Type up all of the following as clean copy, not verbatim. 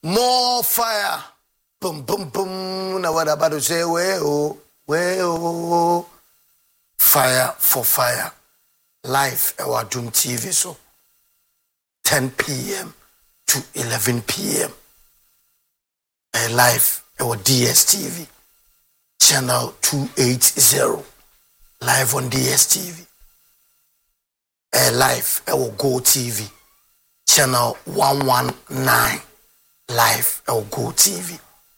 More fire. Boom, boom, boom. Now what about to say? Well, fire for fire. Live our Doom TV so 10 p.m. to 11 p.m. Live our DSTV channel 280 live on DSTV. Live our Go TV channel 119 live our Go TV.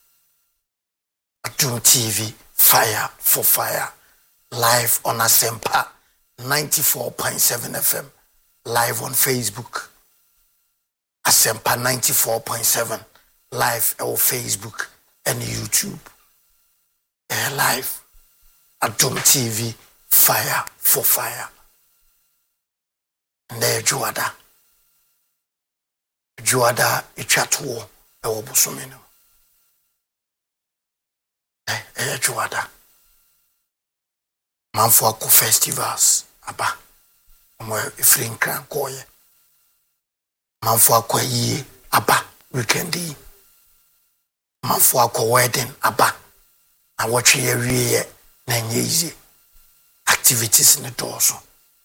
Doom TV fire for fire live on Asempa 94.7 FM live on Facebook. Asempa 94.7 live on Facebook and YouTube. Live at Doom TV fire for fire. Ne Juada itwatwo ewo bosomeno. Juada manfo akọ festivals aba omo ifrin kran koye manfo akọ yi aba weekend yi manfo akọ wedding aba na watwe ye wie na nye easy activities ne doso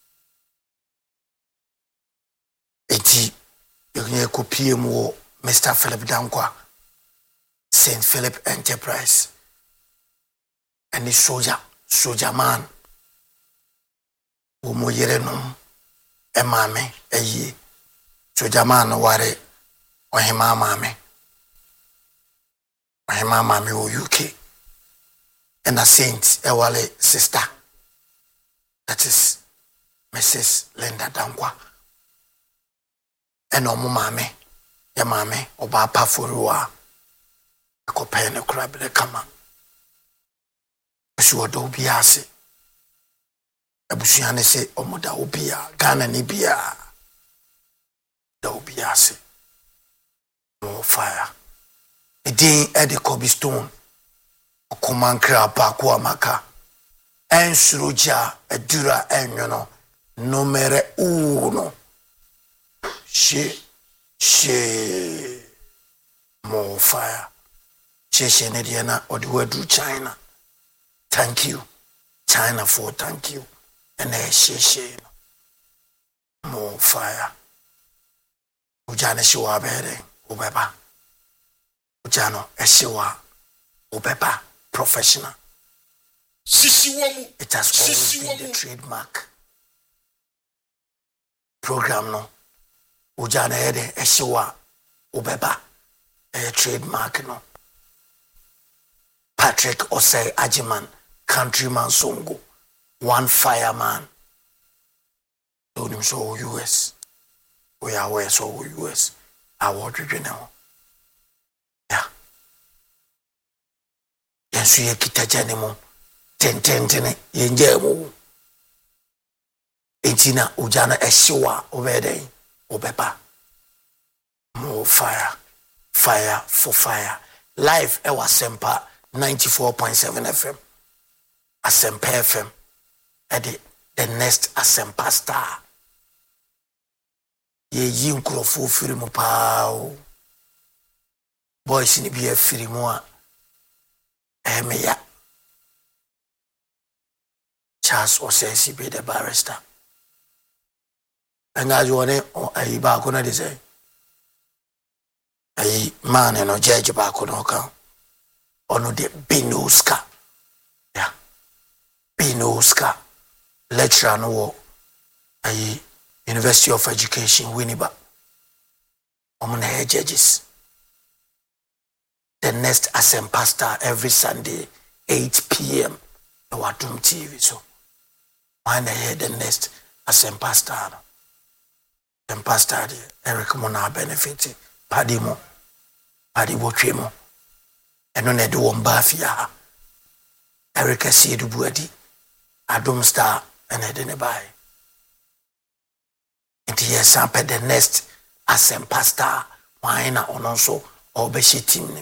eti ye ko PM wo Mr. Philip Dankwa St. Philip Enterprise and the soldier man wo yere no emame ayi soldier man ware ohima mame wo UK and a saint ewale sister that is Mrs. Linda Dankwa and omo mame ya mame oba pa foruwa akope ne krabele kama so do biase abusuane se omoda obia Ghana ni bia da obiase no fire edin edi Kobe Stone okomankra pa ko amaka ensuroja edura enyono numere 1 she more fire she ne dia na odi China. Thank you, China, for thank you. And she more fire. Ujana shiwa bere ubeba. Ujano eshiwa ubeba professional. It has always been the trademark program no. Ujana ede eshiwa ubeba a trademark no. Patrick Osei Ajiman, Countryman Songo, one fireman. Don't him so US. We are where so US. I want you know. Yeah. Yes, we kita janimo. Ten yenjemu. Etina ujana eshiwa obede obeba. More fire. Fire for fire. Live ewa sempa 94.7 FM. Asempa FM. The next Asempa star. Ye yinkrofo firimu pao. Boys ni biye firimu a. Emeya. Charles Osei be the barrister. Engaji wane ayi ba ko na de say. Ayi man no judge ba ko no kan. Ono de Binoska. Yeah. Binoska. Lecturer no ayi University of Education Winneba. Omuna judges. The next Asempa star every Sunday 8 p.m. Our Doom TV so. Why na hear the next Asempa star? Asempa star Eric Mona benefit Paddy Botremo. Eno ne do mbafia Erica Siedu Buadi Adom Star and ne buy. It is sample the next Asempa star why na ononso obeshi team nim.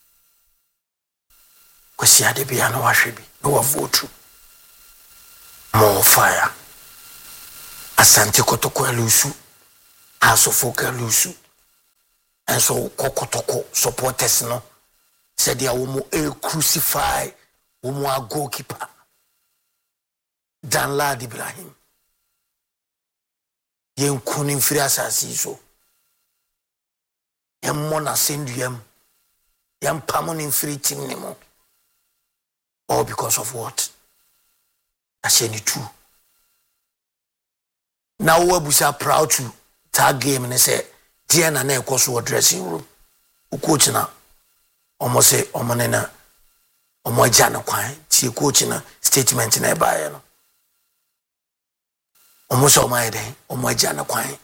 Kwesi ade bia no wahwe bi no vote more fire. Asante Kotoko elusu Asofo elusu and so kokotoko supporters no said they will crucify umu goalkeeper Danlad Ibrahim yen kunin firi asasi so yen mona senduyam yen pamonin firi team nemo all because of what asheni two now we are proud to tag game and say dear na na ekoso dressing room coach na almost say omonena omoja na kwan ti coach na statement na e baaye no almost o my day omoja na kwan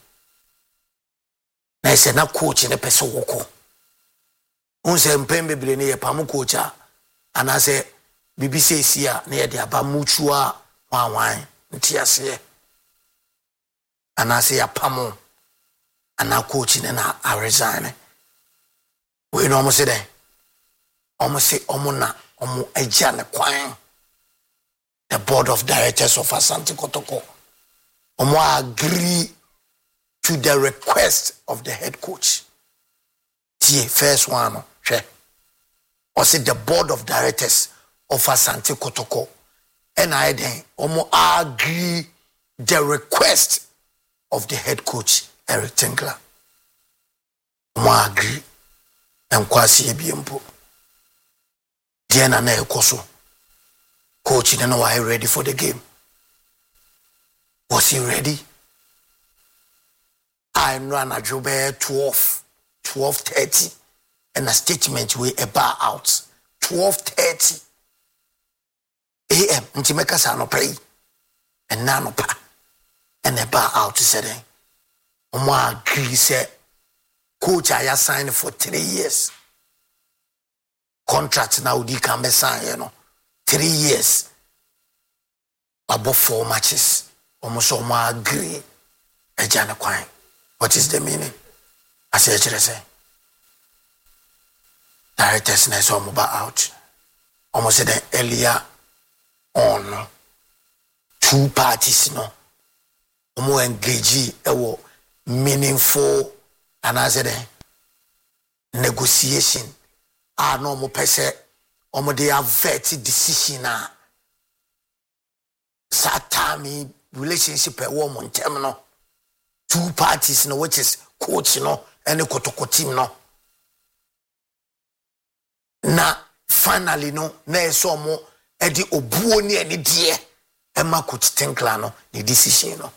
na say na coach na pese woko unse mpembe bele ne ye pam coach a ana say BBC sia na ye de aba mutua wanwan ntiase ana say ya pam ana coach na a resign we no almost say that almost say omuna omu eja ne kwan the board of directors of Asante Kotoko omu agree to the request of the head coach. The first one, or say the board of directors of Asante Kotoko, and I then agree the request of the head coach Eric Tinkler. Agree and Kwasi Ebiempo. Diana na ekoso. Coach didn't know why ready for the game. Was he ready? I ran a job 12:30 and a statement we a bar out 12:30 a.m. Ntimeka sa no pray and nano pa and a bar out said agree say coach I signed for 3 years contract now di can be signed 3 years above 4 matches almost agree a jana kwine. What is the meaning? I say, directors na so mobile out. Almost said earlier on, 2 parties no, more engage meaningful and I said negotiation. No more person, they have vetted decision na. Satami relationship a woman terminal. 2 parties no, which is coach no and the Kotoko team no. Na finally no na so mo e di obuo ni ani die e ma coach Tinkler no the decision no.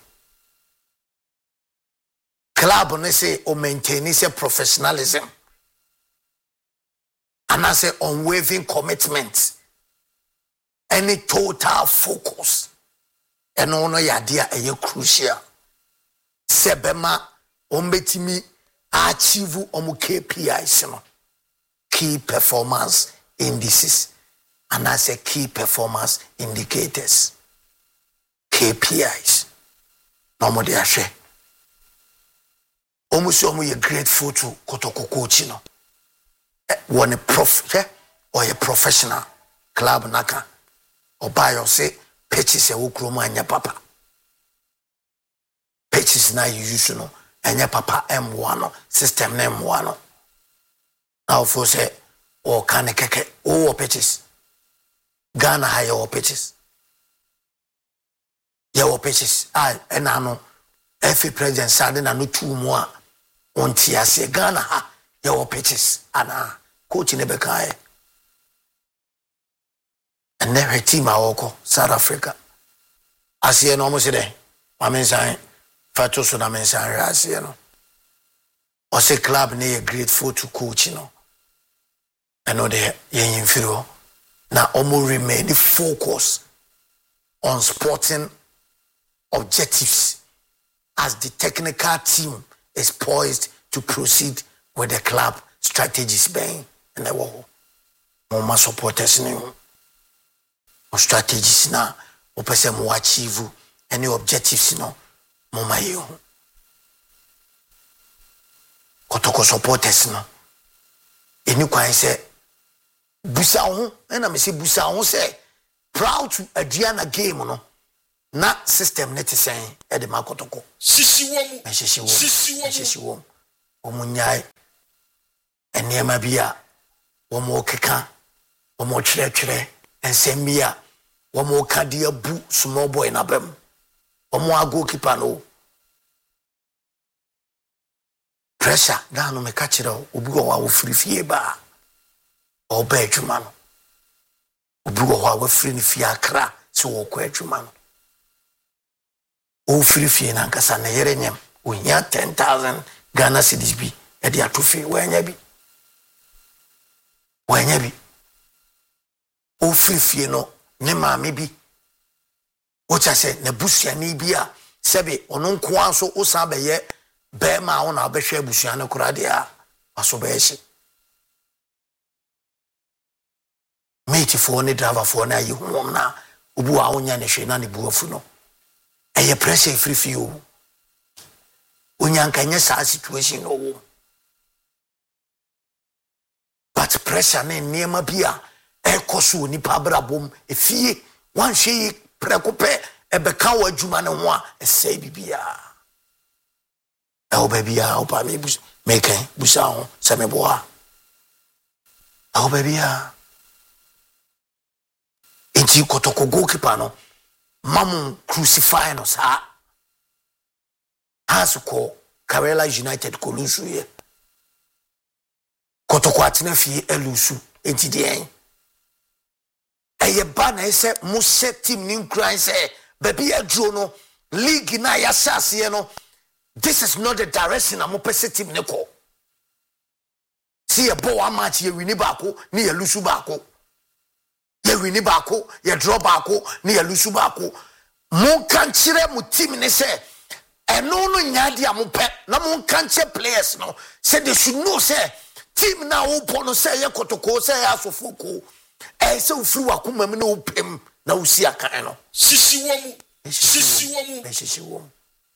Club no say o maintain say professionalism and I say unwavering commitment any total focus and no ya dia e crucial. Sebema ombetimi achieve omu KPIs no key performance indices and I say key performance indicators KPIs no mo dey ahwe omu so omu ye grateful to Kotoko coach no one a or a professional club naka or buy or say pitches e wo kromo anya papa pitches na you use no anya papa M1 no system na M1 no now for say or can keke o pitches Ghana higher pitches your pitches and ano every president sade na no 2 more on tiase Ghana ha your pitches ana coach ne bekai and never team awoko South Africa as you know almost there I mean say Fato so na mention ras or say club ne grateful to coach I know they yen firo na omo remain focus on sporting objectives as the technical team is poised to proceed with the club strategies being and the more supporters or strategies na or person mo achieve any objectives mama yo Kotoko supporters no eni kwan say busa ho na me say busa ho say proud to Adriana game no na system net sen e de Kotoko sisi wo mu omunyai niema bia womo keka womo chere ensem bia womo kadia bu small boy na bem womo ago keeper no pressure na no me ka kire obi wo frifie ba oba adwuma no obi wo free ni fie akra so wo kwa adwuma no o frifie na nkasa na yere nyem ohia 10,000 Ghana cedis bi e dia to fie wanya bi o frifie no ne maame bi o cha se na busuani bi a sebe ono nko anso o san be ye be ma wo na obehwe busuani kura de a aso be hye mate for ne driver for na yi hom na obu a wonya ne hwe na ne buafu no eye pressure frifie o onya nkanye sa situation no wo but pressure ne niema bia e koso ni pabrabom efie wan hwe prekope e beka wa adwuma ne ho a esai bibia e obabia opa me bus meken busa ho se me boa obabia enti kotoko goalkeeper no mamu crucify no sa has ko Karela United ko lusu ye kotoko atena fie elusu enti de eye ba na ese mo set team ni nkran se baby adro no league na ya sase no this is not the direction am pese team ne ko see a bo one match ye wini baako ni ye lusu baako ye wini baako ye draw baako ni ye lusu baako mo kan kire mo team ne se eno no nyaade am pe na mo kan kire players no say they should know say team na wo po no say ye kotoko say ya sofoko so ufru akuma me na upem na usi akan no sisi wo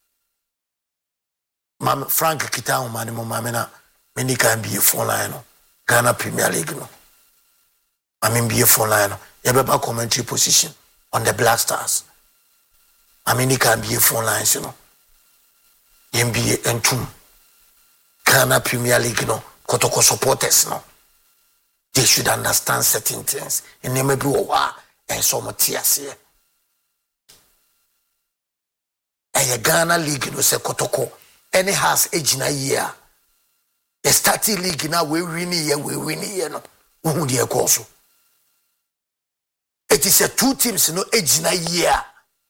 mam Frank kita o mane mo mame na me ni kan be phone line no Ghana Premier League no I'm be phone line no ye beba commentary position on the Black Stars ni kan be phone line no NBA entum Ghana Premier League no kotoko supporters no they should understand certain things and they may be and so much tears here. And Ghana League no se kotoko any has age na year. The starting league now we win here no. Who the course. It is a two teams no age na year.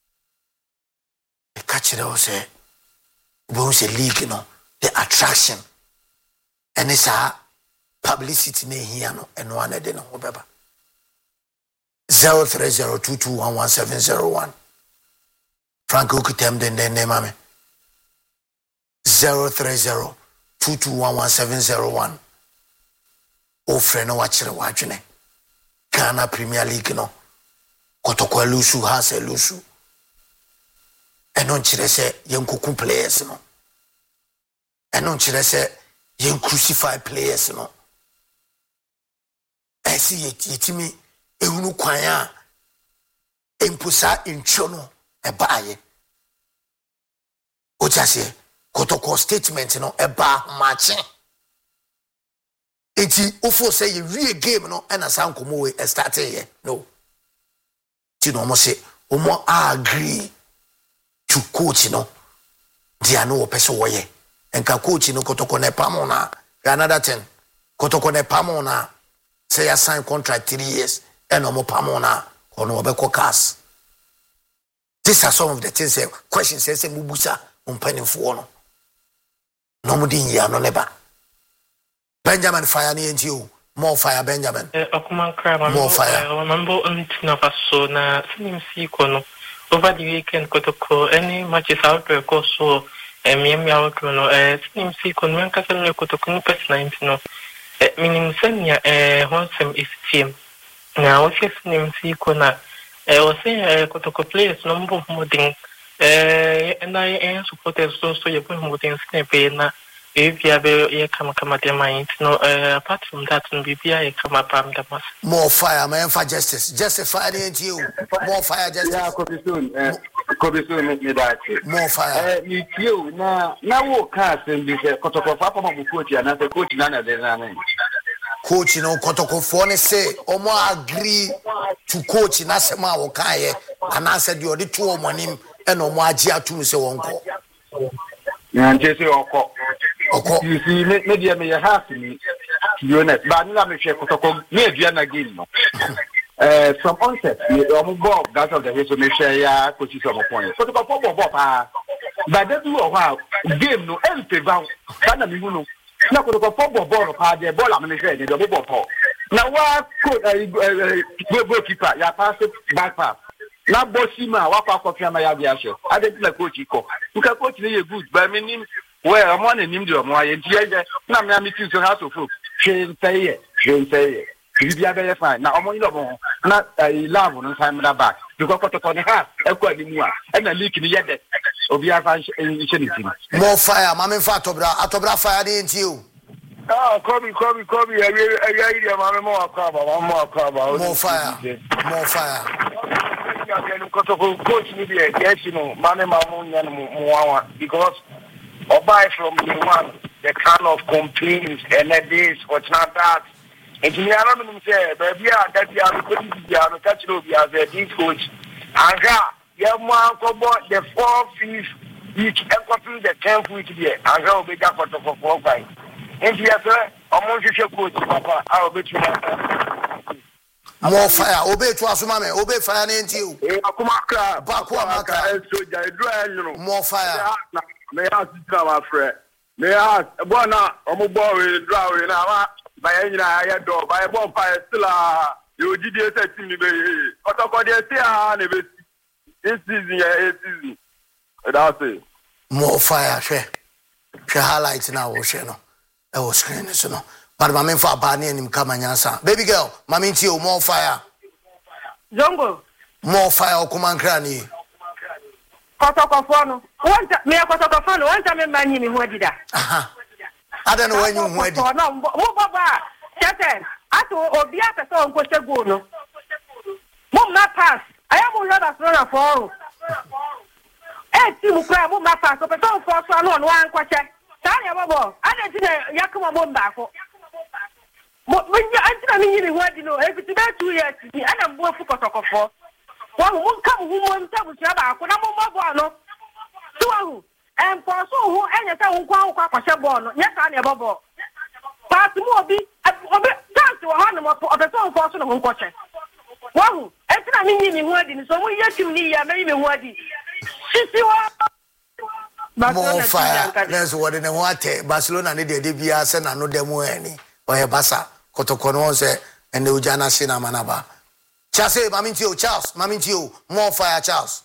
The catch it say we say league no the attraction and it's a publicity ne here no and one de no beba 0302211701 Franco kitem den name ame 0302211701 o freno wachire wadwene Ghana Premier League no kotoko lusu has lusu eno chire se yenkoku players no eno chire se yen crucify players no esi yetimi ehunu kwan a empusa intro no ebaaye o jase kotoko statement no eba match eti ofo say ye wie game no na sankomo we start here no ti no mo say omo agree to coach no dia no person wo ye enka coach no kotoko ne pamo na another 10 kotoko ne pamo na say ya sign contract 3 years and no more pamona or no obeko cars. These are some of the things questions say mubusa penny for no mudin ya no neba Benjamin fire ni NGO more fire Benjamin Okuman crab more fire remember until so na see kono over the weekend kotoko any matches out there so miami out no see kono nka se kotoko ni person no meaning senya honsem is team na o se nim si kona o se kotoko players no mbo modin na supporters so ye bo modin snepe na bia be ye kama de mind no apart from that no bia ye kama pam da mas more fire man for justice fire into you more fire justice yeah could be soon me that more fire you na wo cast and be kotoko papa mo coach na coach na na de na coach no kotokofo ne say omo agree to coach na sema wo kan ye ana said you dey to omo nim e no omo agi atum se wonko na njese oko you see media me half me to be honest but na me hwe kotoko na adua na game no from onset omo ball that of the race me share ya coach some point kotoko ball pa but that do how game no en favor kana me hu no na kotoko ball pa the ball am me share the ball pa na wa goalkeeper ya pass back pass na bossima wa kwa kofi ama ya bia hwe ade na coach ko nka coach ne ye good but me nim well am on nim de omo aye tie na me am team so house of folk train say bibia be fine na omo ni omo na love no time that back because kotoko ne ha ekwa ni mu a na leak ni yede obi afa nche ni team more fire mama fa atobra fire dey nti o Kobe idea mama more fire coach ni be yes you know mama nyan mo because buy from the one the kind of complaints and this what's not that and me I don't say baby that you are going to be able to catch you as a this coach and yeah man go the 4th week and go to the 10th week there and go be that for 4 5 and yes sir I'm just coach papa I will be more fire obey to asuma me obey fire na nti o akumaka bakuamaka soja edro more fire me ask my friend me ask bona omo ball we draw we na ba nyina ya do ba ball fire still you gidi say team ni be otoko dey say na be this season that's it more fire she highlight na wo she no e wo screen so no but mama fa ba na nim kama nyansa baby girl mama nti o more fire Zongo more fire okumankra ni kotokofo no wonta me kotokofo no wonta me manyi mi ho adida aha ada no wanyi ho adi no mo baba chete ato obi apese onko sego no mo ma pass aya mo yoda so na for ti mu kra mo ma pass opese onko so no wan kwache ta ya babo ada ti yakuma mo mbako mo antina mi nyini ho adi no efiti be 2 years ni ana mbo fu kotokofo wa mo kam hu mo ntabu sia ba ko na mo babo no tuwahu emposo hu enye se hu kwa kwashe ball no nya ka na babo pass mo obi dance wo ha no mo obeso emposo no hu kwache wahu entina mi nyini ho adi ni so mo yetim ni ya me hu adi sisi wa more fire let's what in what Barcelona need dey bia se na no demo ani oye basa kotoko no se ene ujana sina manaba chase mamintio Charles mamintio more fire Charles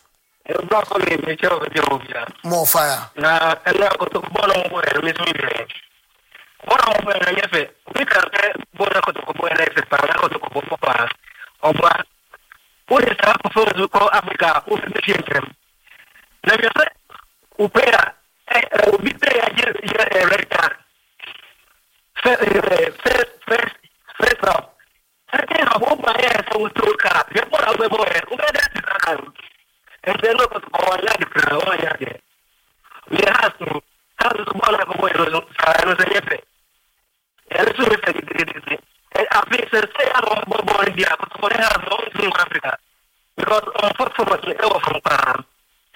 more fire na ela kotoko bono mo e mi so dire bono mo e nyefe mi ka bono kotoko bono e se para kotoko bo pa oba o de sa ko Africa o se tiempo na mi se upea ubite ya recta first ake abo ba ya so utoka ye por abo bo e ubeda tsaka entendo ko ko ya de pro ya de le hasu bola ko bo ro sa no se yepe ele su me se de a veces se a bo dia ko ko ya no in Africa because unfortunately I was from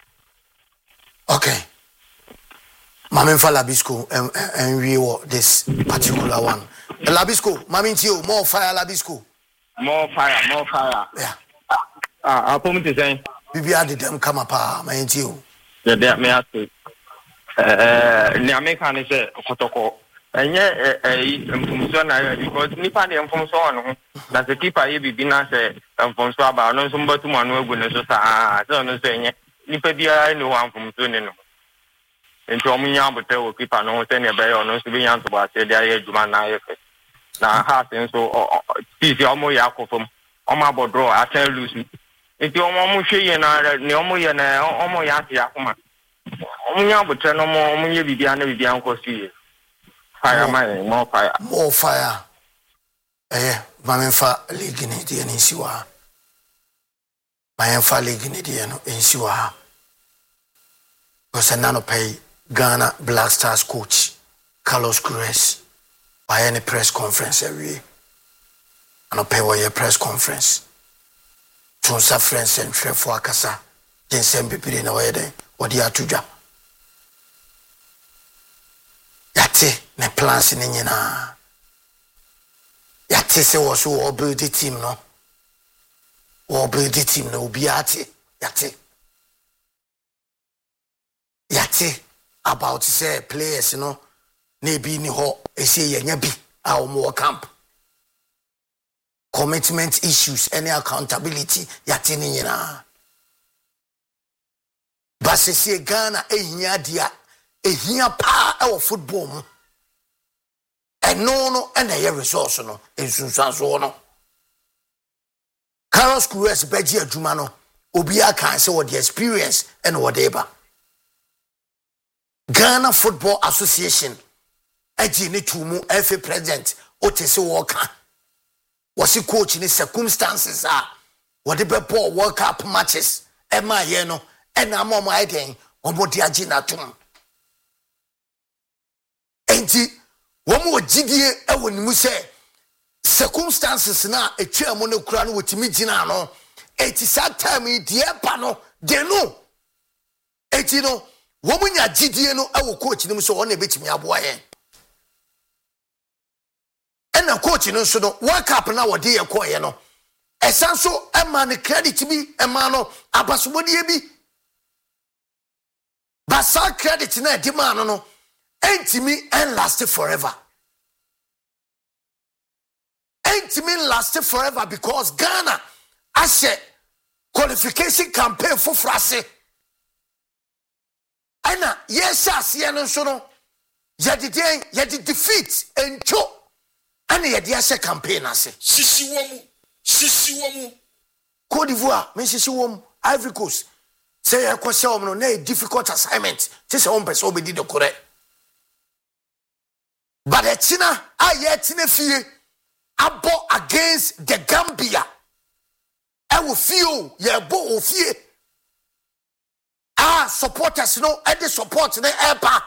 okay Mama fa Labisco and we this particular one. Labisco, Mama Tio, more fire Labisco. More fire. Yeah. I'll put me to say. Bibia did them come up, my Tio. Yeah, me ask you. American is a kotoko. And yet, because Nipa and from so on, that the keeper be bina say, and from Swaba, no somebody to one who so don't say, Nipa dia no one from Sunino. Into omunya botewo keeper no se ne be no so be yan to ba se dia ye djuma na ye fe na ha sen so tisi omo ya akofom omo abodro aten lose into omo mu hwe ye na ne omo ye na omo ya ase akoma omunya botre no omo ye bibia na bibia nko si fire man more fire mamenfa league ni die ni siwa mamenfa league ni die no ensiwa because nano pay Ghana Black Stars coach Carlos Cruz by any press conference every and pay your press conference. Tunsa friends and trade for Akasa. Then send people in a way then. What do you have to do? Yate, ne plans in Yina. Yate se was who build the team, no? Or build the team, no? Biate, Yate. Yate, about to say players, you know, maybe ni ho, say Yanyabi, our more camp. Commitment issues, any accountability, Yate Nina. But say Ghana, a dia. Ehia pa our football and no and a resource no ensunsan no Carlos Cruz beji adwuma no obia kan say what the experience and whatever Ghana Football Association agi ne tumu FA president otese worker was coach in circumstances what the ball World Cup matches e ma ye no and amom aiden obodi agi na tum enti womo wagidie ewo nimu se circumstances na etwa mo ne kura no wotimi gina no eti that time die pa no de no eti no womo nya gidie no ewo coach nimu so wona betimi aboa ye ena coach no so no World Cup na wode ye koye no esan so ema ne credit bi ema no abasobodie bi basa credit na di man no Entimi and lasted forever. Entimi lasted forever because Ghana as a qualification campaign for Frase. Anna, yes, no, yet defeat and cho. And yet, yes, a campaign. I say, Sisiwamu. Cote d'Ivoire, Mississippi, Ivory Coast. Say, I question no difficult assignment. Just one person be did the correct. But the China, I abo against the Gambia. I will feel ye bo fear. Supporters no, and the support the EPA.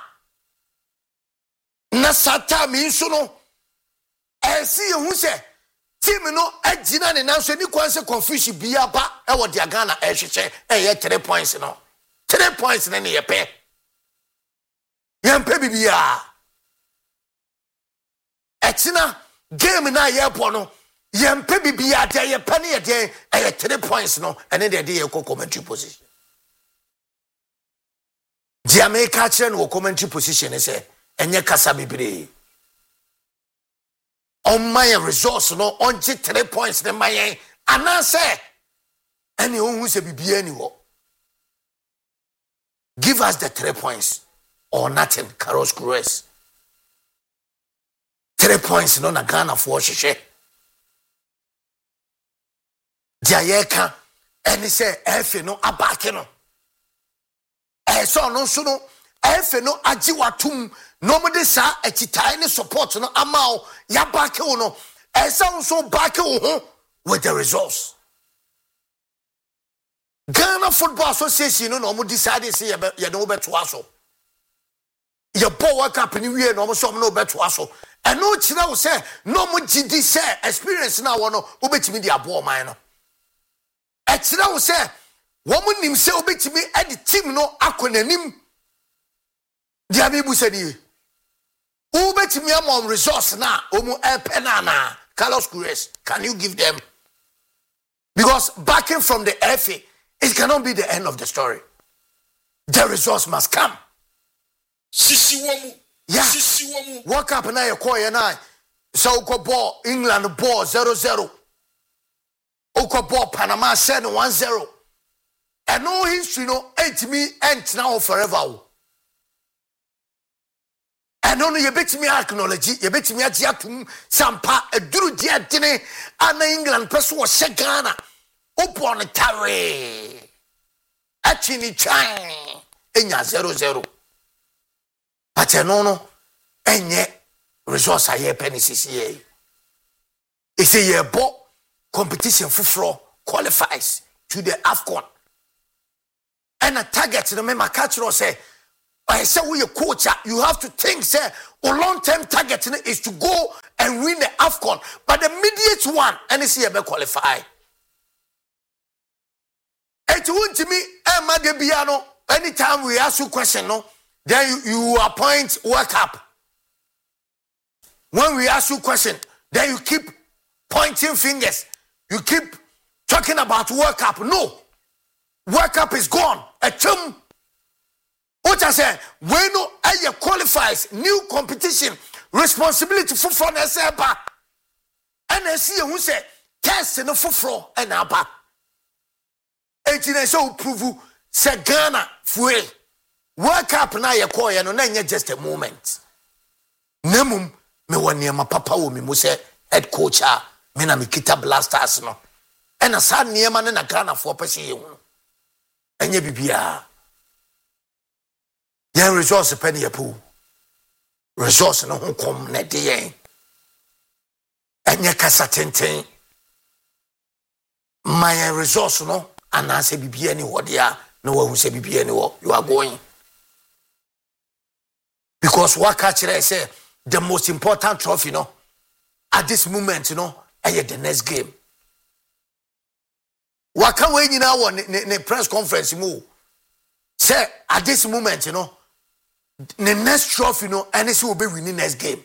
Nasata means no. I see who say, Team no, I didn't announce any confusion be about our Diagana, I should say, 3 points no. 3 points in any pay. Young baby be Etina game na ye bono yempe bibia de ye pane ye de 3 points no and then dey commentary position Jamaica chen wo commentary position say enye kasa bibre on my resource no on 3 points ne mayen ana say any who say bibia ni wo give us the 3 points or nothing. Carlos Cruz 3 points no na Ghana for hwehwe Diayeka eni se efe no abake no so no so no efe no agi watum no mo de sa ekitai ne support no amao ya bake wo no so bake wo ho with the results. Ghana Football Association no mo decide say ye no beto aso ye bo World Cup ni wie no mo so no beto aso. And no chira wo say no mo gidi say experience na wo no obetimi di abo man no e chira wo say wo mo nim say obetimi e di team no akonanim dia mebu say ni obetimi am resource na omo e penana Carlos Cruz, can you give them? Because backing from the FA, it cannot be the end of the story. The resource must come. Yeah. World Cup na ye call na. So go ball England ball 0-0. Oko ball Panama 1-0. And no history no 8 me end now forever. And no you bet me acknowledge, you bet me agiatum sampa a duru dia dine and England person was Ghana. Upon a tare. Actually chang enya 0-0. But no enye resource aye penny CCA. It's a year bo competition for qualifies to the AFCON. And a target no me catch say I say we a coach, you have to think, say, a long-term target is to go and win the AFCON. But the immediate one, and see a qualify. And to me, Emma de Biano, anytime we ask you a question, no, then you appoint World Cup. When we ask you a question, then you keep pointing fingers. You keep talking about World Cup. No. World Cup is gone. A chum. What I say, when no aye qualifies, new competition, responsibility for front and say ba. And I see who say test no for front and aba. And you so prove say Ghana fuel. World Cup na ye call no na just a moment. Nemum me wani ma papa wo me mo say head coach me na me kita Blasters no. And a sad niema na Ghana for person ye hu. Enye bibia. Yen resource penny pool. Resource no ho kom na de yen. Enye kasa tenten. My resource no anase bibia ni wo dia no wa hu se bibia ni wo you are going. Because what catch say the most important trophy no at this moment the next game. What can we now ne press conference mu say at this moment the next trophy NSC will be winning next game.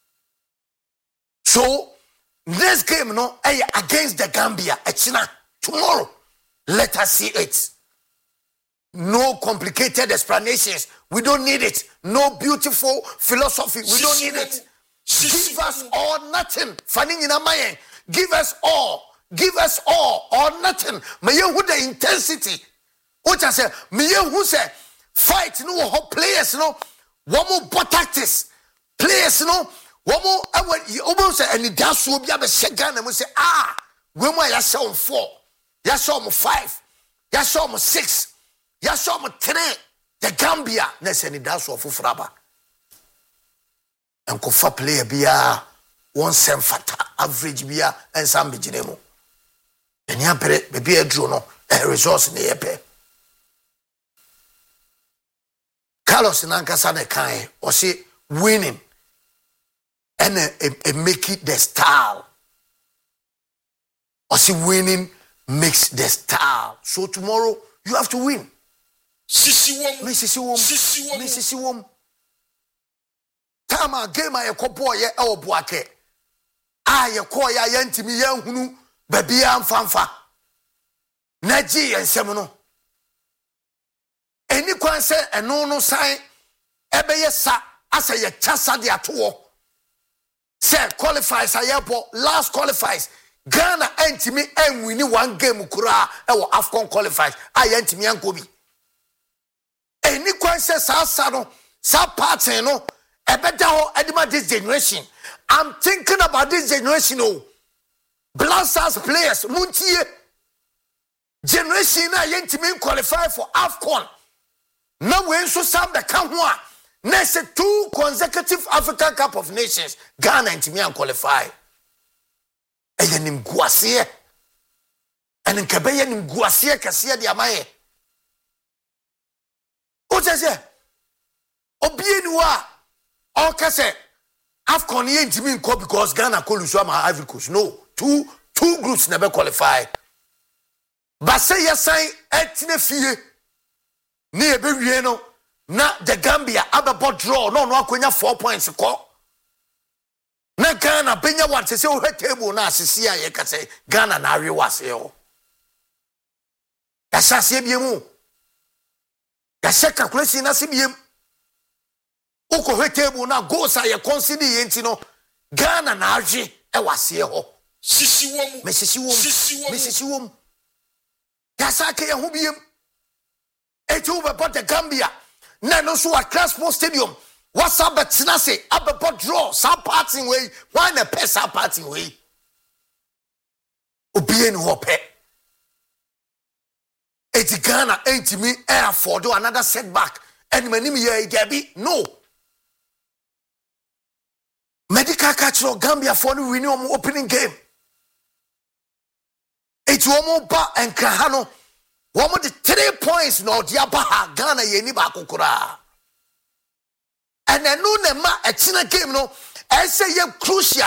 So next game against the Gambia China tomorrow. Let us see it. No complicated explanations. We don't need it. No beautiful philosophy. We don't need it. Give us all nothing. Fanning in a mind. Give us all. Give us all or nothing. May you with the intensity. What I say, may you who say fight no players no one more tactics. Players no one more you almost say and that's will be a second and we say when I saw 4, you saw 5, you saw 6. Ya saw me 3 the Gambia na se ni daso ofufraba enko fa player bia won sem fata average bia ensam begiremu eni apere be bia dro no resource ne yepe Carlos nankasa ne kan o say winning and make it the style o say winning makes the style. So tomorrow you have to win. Sisi wom. Tama game a yekopo ye e obuake. Yeko ya yantimi yanhunu babia amfanfa. Naji yensem no. Eni kwan se eno no san ebeye sa asa ye chasa de ato. Se qualifies ayebo last qualifies. Ghana antimi enwini one game kura e wo AFCON qualifies. Ayantimi ankobi. Any question sa pattern no a better edema this generation. I'm thinking about this generation. Blasters players muntie generation na yentimi qualify for AFCON. Now we so sam the come one. Next 2 consecutive African Cup of Nations. Ghana ntimi an qualify. Eyenim guasie. And nkebeye nim guasie kase de amaye. What is it? Obienwa or kase AFCON yentimi nko because Ghana ko lose am Ivory Coast. No, two groups never qualify. But say yesan etine fie ni ebewie no na the Gambia abebo draw no akonya 4 points ko. Na Ghana benya what say o table na asisi aye kase Ghana na awe wase o. Asase biemu. Ya se calculation na sibiem uko table na goals aye consider yenti no Ghana na aje e wase ho mesisi wom ya sake ye hu biem eti wo be the Gambia na no so Accra Sports Stadium what's up betina say abebo draw sa party way why na pesa party way obien ho pe. Eti Ghana entimi afford another setback and many me gabi no medical catch Gambia for the winning opening game. Eti omo ba enkahano womo the 3 points no dia ba Ghana ye ni ba kokora and then no ma a tina game no I say ye crucial